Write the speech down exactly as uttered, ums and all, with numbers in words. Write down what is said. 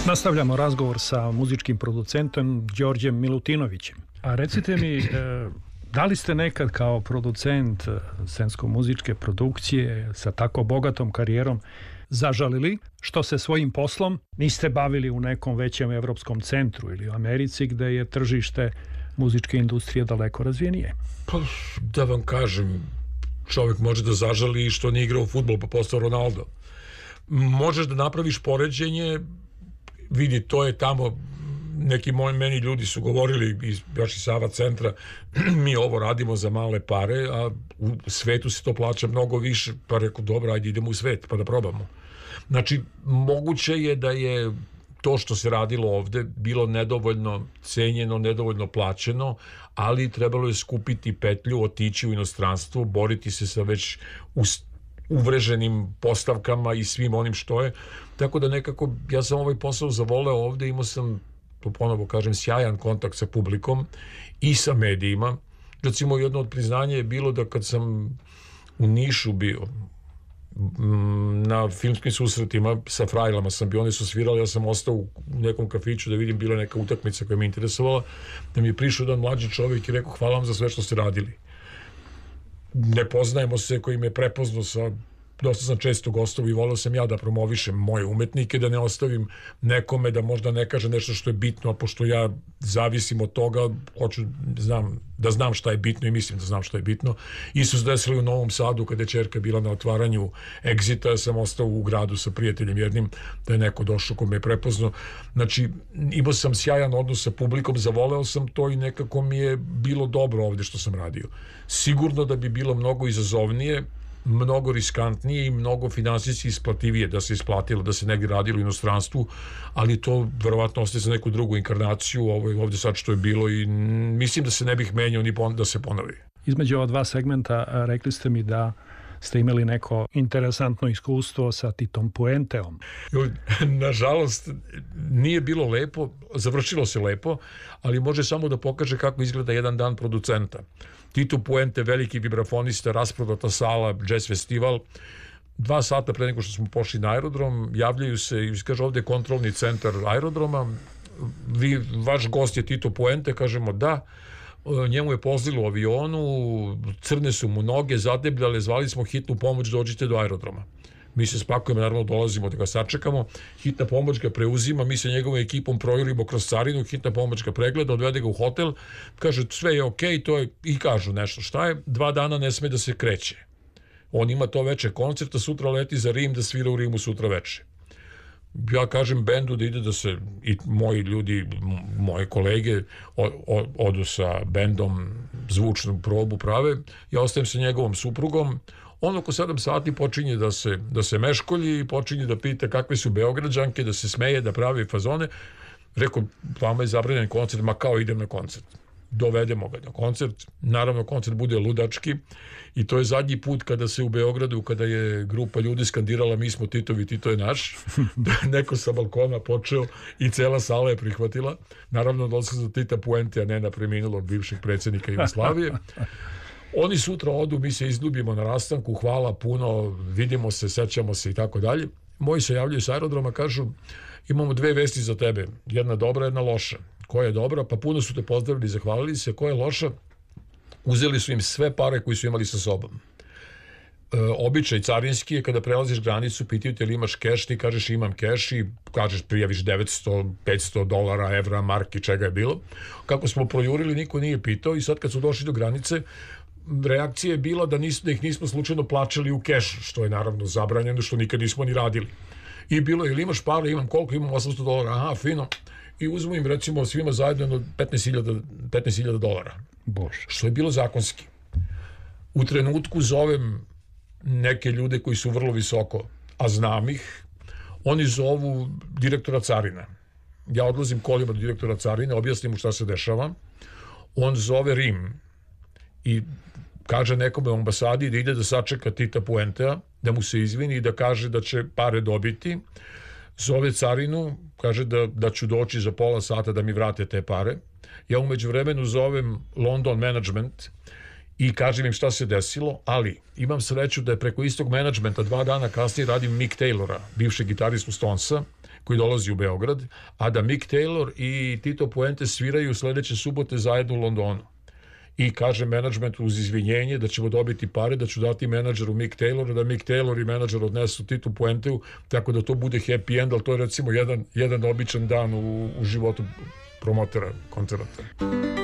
Nastavljamo razgovor sa muzičkim producentom Đorđem Milutinovićem. A recite mi, da li ste nekad kao producent scensko-muzičke produkcije sa tako bogatom karijerom zažalili što se svojim poslom niste bavili u nekom većem evropskom centru ili u Americi gde je tržište muzičke industrije daleko razvijenije? Pa, da vam kažem, čovjek može da zažali i što nije igrao fudbal pa postao Ronaldo. Možeš da napraviš poređenje, vidi, to je tamo, neki moji meni ljudi su govorili iz baš iz Sava centra, mi ovo radimo za male pare, a u svetu se to plaća mnogo više, pa rekao, dobro, ajde idemo u svet pa da probamo. Znači, moguće je da je to što se radilo ovde bilo nedovoljno cenjeno, nedovoljno plaćeno, ali trebalo je skupiti petlju, otići u inostranstvo, boriti se sa već uvreženim postavkama i svim onim što je. Tako da nekako, ja sam ovaj posao zavoleo ovde, imao sam, to ponovo kažem, sjajan kontakt sa publikom i sa medijima. Recimo, jedno od priznanja je bilo da kad sam u Nišu bio, na filmskim susretima sa frajlama sam bio, oni su svirali, ja sam ostao u nekom kafiću da vidim, bila neka utakmica koja me interesovala, da mi je prišao jedan mlađi čovjek i rekao, hvala vam za sve što ste radili. Ne poznajemo se, koji me prepoznao sa, dosta sam često gostov i volio sam ja da promovišem moje umetnike, da ne ostavim nekome da možda ne kaže nešto što je bitno, a pošto ja zavisim od toga, hoću znam, da znam šta je bitno i mislim da znam šta je bitno. Isto se desilo u Novom Sadu kada je ćerka bila na otvaranju Exita, ja sam ostao u gradu sa prijateljem jednim, da je neko došao ko me je prepoznao. Znači, imao sam sjajan odnos sa publikom, zavoleo sam to i nekako mi je bilo dobro ovde što sam radio. Sigurno da bi bilo mnogo izazovnije, mnogo riskantnije i mnogo finansijski isplativije da se isplatilo, da se negdje radilo u inostranstvu, ali to verovatno ostaje za neku drugu inkarnaciju, ovo je ovdje sad što je bilo i mislim da se ne bih menjao ni da se ponovi. Između ova dva segmenta rekli ste mi da ste imali neko interesantno iskustvo sa Titom Puenteom. Nažalost, nije bilo lepo, završilo se lepo, ali može samo da pokaže kako izgleda jedan dan producenta. Tito Puente, veliki vibrafonista, rasprodata sala, jazz festival, dva sata pre nego što smo pošli na aerodrom, javljaju se i kaže ovdje je kontrolni centar aerodroma, vi, vaš gost je Tito Puente, kažemo da, njemu je pozlilo u avionu, crne su mu noge, zadebljale, zvali smo hitnu pomoć, dođite do aerodroma. Mi se spakujemo, naravno dolazimo da ga sačekamo, hitna pomoć ga preuzima, mi se njegovom ekipom projurimo kroz carinu, hitna pomoć ga pregleda, odvede ga u hotel, kaže sve je okej, to je, i kažu nešto, šta je, dva dana ne sme da se kreće. On ima to veče koncerta, sutra leti za Rim, da svira u Rimu sutra veče. Ja kažem bendu da ide da se, i moji ljudi, moje kolege odu sa bendom, zvučnu probu prave, ja ostajem sa njegovom suprugom, on oko sedam sati počinje da se, da se meškolji, počinje da pita kakve su Beograđanke, da se smeje, da pravi fazone. Rekao, vama je zabranjen koncert, ma kao idem na koncert. Dovedemo ga na koncert, naravno koncert bude ludački i to je zadnji put kada se u Beogradu, kada je grupa ljudi skandirala mi smo Titovi, Tito je naš, da je neko sa balkona počeo i cela sala je prihvatila, naravno dolazio za Tita Puente, a ne na preminulog bivšeg predsjednika Jugoslavije. Oni sutra odu, mi se izljubimo na rastanku, hvala puno, vidimo se, sećamo se i tako dalje. Moji se javljaju s aerodroma, kažu imamo dve vesti za tebe, jedna dobra, jedna loša. Koja je dobra? Pa puno su te pozdravili, zahvalili se. Koja je loša? Uzeli su im sve pare koje su imali sa sobom. E, običaj carinski je kada prelaziš granicu, pitaju te li imaš keš, ti kažeš imam keš i kažeš prijaviš devetsto, petsto dolara, evra, marki, čega je bilo. Kako smo projurili, niko nije pitao i sad kad su došli do granice, reakcija je bila da, nis, da ih nismo slučajno plaćali u keš, što je naravno zabranjeno, što nikad nismo ni radili. I bilo je, ili imaš pare, imam koliko, imam osamsto dolara, aha, fino. I uzmu im recimo svima zajedno petnaest hiljada dolara. Bože. Što je bilo zakonski. U trenutku zovem neke ljude koji su vrlo visoko, a znam ih, oni zovu direktora carina. Ja odlazim kolima do direktora carine, objasnim mu šta se dešava. On zove Rim i kaže nekome u ambasadi da ide da sačeka Tita Puentea, da mu se izvini i da kaže da će pare dobiti. Zove carinu, kaže da, da ću doći za pola sata da mi vrate te pare. Ja umeđu vremenu zovem London Management i kažem im šta se desilo, ali imam sreću da je preko istog menadžmenta dva dana kasnije radim Mick Taylora, bivšeg gitaristu Stonesa, koji dolazi u Beograd, a da Mick Taylor i Tito Puente sviraju sledeće subote zajedno u Londonu. I kaže menadžmentu uz izvinjenje da ćemo dobiti pare, da ću dati menadžeru Mick Taylor, da Mick Taylor i menadžer odnesu Titu Puenteu, tako da to bude happy end, ali to je recimo jedan, jedan običan dan u, u životu promotora koncerta.